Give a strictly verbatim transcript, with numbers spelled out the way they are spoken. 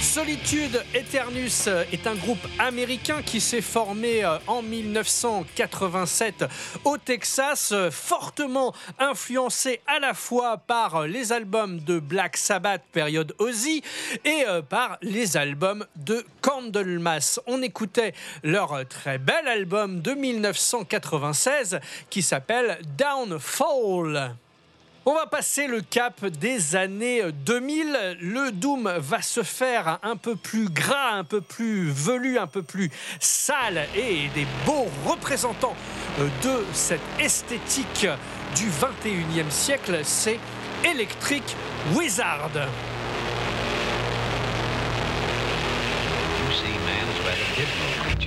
Solitude Aeternus est un groupe américain qui s'est formé en mille neuf cent quatre-vingt-sept au Texas, fortement influencé à la fois par les albums de Black Sabbath, période Ozzy, et par les albums de Candlemass. On écoutait leur très bel album de mille neuf cent quatre-vingt-seize qui s'appelle Downfall. On va passer le cap des années deux mille. Le doom va se faire un peu plus gras, un peu plus velu, un peu plus sale, et des beaux représentants de cette esthétique du vingt et unième siècle, c'est Electric Wizard. You see man's rather different.